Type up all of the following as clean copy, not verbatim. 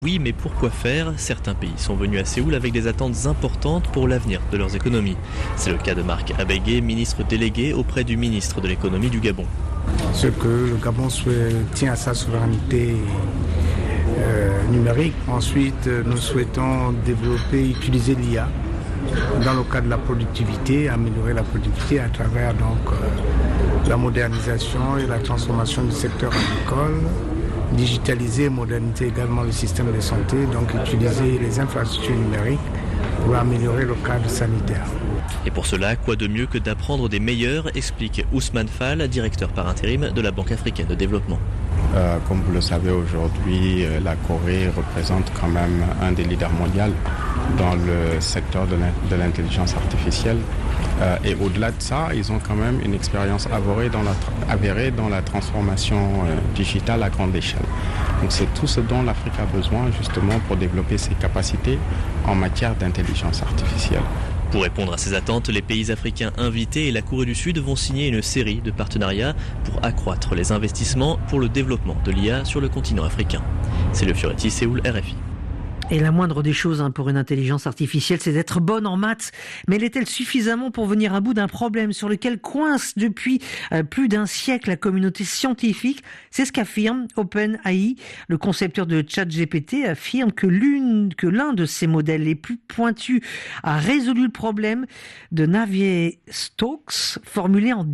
Oui, mais pour quoi faire ? Certains pays sont venus à Séoul avec des attentes importantes pour l'avenir de leurs économies. C'est le cas de Marc Abégué, ministre délégué auprès du ministre de l'économie du Gabon. Ce que le Gabon tient à sa souveraineté numérique. Ensuite, nous souhaitons développer, utiliser l'IA dans le cadre de la productivité, améliorer la productivité à travers la modernisation et la transformation du secteur agricole. Digitaliser et moderniser également le système de santé, donc utiliser les infrastructures numériques pour améliorer le cadre sanitaire. Et pour cela, quoi de mieux que d'apprendre des meilleurs, explique Ousmane Fall, directeur par intérim de la Banque africaine de développement. Comme vous le savez aujourd'hui, la Corée représente quand même un des leaders mondiaux dans le secteur de l'intelligence artificielle. Et au-delà de ça, ils ont quand même une expérience avérée dans la transformation digitale à grande échelle. Donc c'est tout ce dont l'Afrique a besoin justement pour développer ses capacités en matière d'intelligence artificielle. Pour répondre à ces attentes, les pays africains invités et la Corée du Sud vont signer une série de partenariats pour accroître les investissements pour le développement de l'IA sur le continent africain. C'est le Fioretti, Séoul, RFI. Et la moindre des choses pour une intelligence artificielle, c'est d'être bonne en maths. Mais l'est-elle suffisamment pour venir à bout d'un problème sur lequel coince depuis plus d'un siècle la communauté scientifique ? C'est ce qu'affirme OpenAI. Le concepteur de ChatGPT affirme que l'un de ses modèles les plus pointus a résolu le problème de Navier-Stokes, formulé en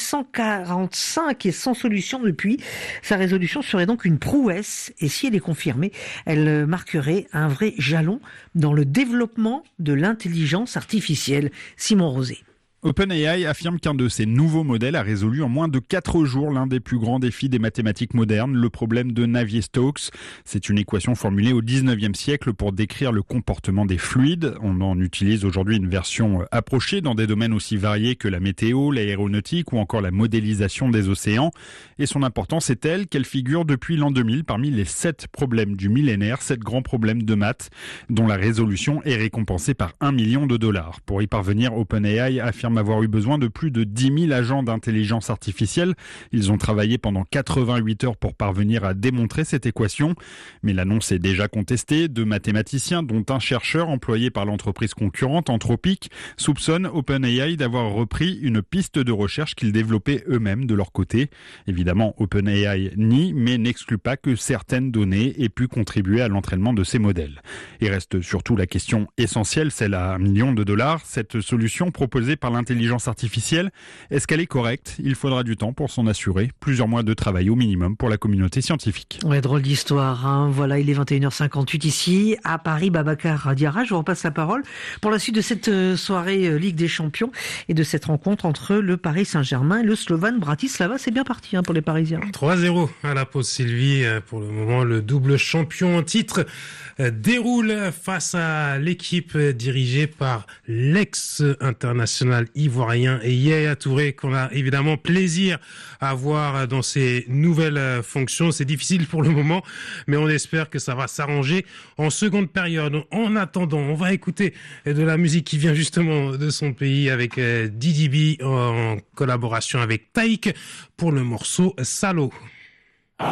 1845 et sans solution depuis. Sa résolution serait donc une prouesse. Et si elle est confirmée, elle marquerait un vrai jalon dans le développement de l'intelligence artificielle. Simon Rosé. OpenAI affirme qu'un de ses nouveaux modèles a résolu en moins de 4 jours l'un des plus grands défis des mathématiques modernes, le problème de Navier-Stokes. C'est une équation formulée au 19e siècle pour décrire le comportement des fluides. On en utilise aujourd'hui une version approchée dans des domaines aussi variés que la météo, l'aéronautique ou encore la modélisation des océans. Et son importance est telle qu'elle figure depuis l'an 2000 parmi les 7 problèmes du millénaire, 7 grands problèmes de maths dont la résolution est récompensée par $1 million. Pour y parvenir, OpenAI affirme avoir eu besoin de plus de 10 000 agents d'intelligence artificielle. Ils ont travaillé pendant 88 heures pour parvenir à démontrer cette équation. Mais l'annonce est déjà contestée. 2 mathématiciens, dont un chercheur employé par l'entreprise concurrente Anthropic, soupçonnent OpenAI d'avoir repris une piste de recherche qu'ils développaient eux-mêmes de leur côté. Évidemment, OpenAI nie, mais n'exclut pas que certaines données aient pu contribuer à l'entraînement de ces modèles. Il reste surtout la question essentielle, celle à $1 million. Cette solution proposée par l'intelligence artificielle, est-ce qu'elle est correcte ? Il faudra du temps pour s'en assurer. Plusieurs mois de travail au minimum pour la communauté scientifique. Ouais, drôle d'histoire. Voilà, il est 21h58 ici à Paris. Babacar Diarra, je vous repasse la parole pour la suite de cette soirée Ligue des Champions et de cette rencontre entre le Paris Saint-Germain et le Slovan Bratislava. C'est bien parti pour les Parisiens. 3-0 à la pause, Sylvie. Pour le moment, le double champion en titre déroule face à l'équipe dirigée par l'ex-international ivoirien Yaya Touré, qu'on a évidemment plaisir à voir dans ses nouvelles fonctions. C'est difficile pour le moment, mais on espère que ça va s'arranger en seconde période. En attendant, on va écouter de la musique qui vient justement de son pays avec Didi B en collaboration avec Taïk pour le morceau Salo.